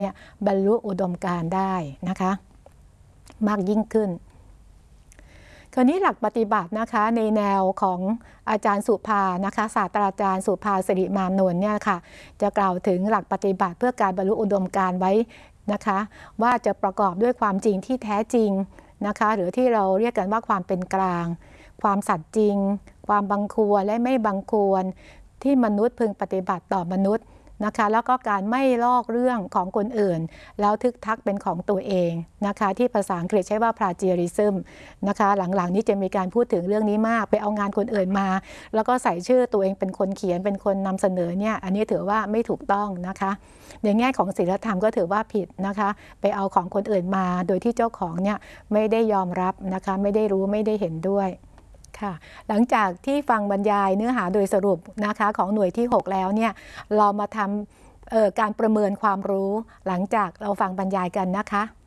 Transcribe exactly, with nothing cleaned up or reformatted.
เนี่ยบรรลุอุดมการณ์ได้นะคะมากยิ่งขึ้นคราวนี้หลักปฏิบัตินะคะในแนวของอาจารย์สุภานะคะศาสตราจารย์สุภาสิริมานนท์เนี่ยค่ะจะกล่าวถึงหลักปฏิบัติเพื่อการบรรลุอุดมการณ์ไว้นะคะว่าจะประกอบด้วยความจริงที่แท้จริงนะคะหรือที่เราเรียกกันว่าความเป็นกลางความสัตย์จริงความบังควรและไม่บังควรที่มนุษย์พึงปฏิบัติต่อมนุษย์นะคะแล้วก็การไม่ลอกเรื่องของคนอื่นแล้วทึกทักเป็นของตัวเองนะคะที่ภาษาอังกฤษใช้ว่า plagiarism นะคะหลังๆนี้จะมีการพูดถึงเรื่องนี้มากไปเอางานคนอื่นมาแล้วก็ใส่ชื่อตัวเองเป็นคนเขียนเป็นคนนำเสนอเนี่ยอันนี้ถือว่าไม่ถูกต้องนะคะในแง่ของศีลธรรมก็ถือว่าผิดนะคะไปเอาของคนอื่นมาโดยที่เจ้าของเนี่ยไม่ได้ยอมรับนะคะไม่ได้รู้ไม่ได้เห็นด้วยหลังจากที่ฟังบรรยายเนื้อหาโดยสรุปนะคะของหน่วยที่หกแล้วเนี่ยเรามาทำการประเมินความรู้หลังจากเราฟังบรรยายกันนะคะ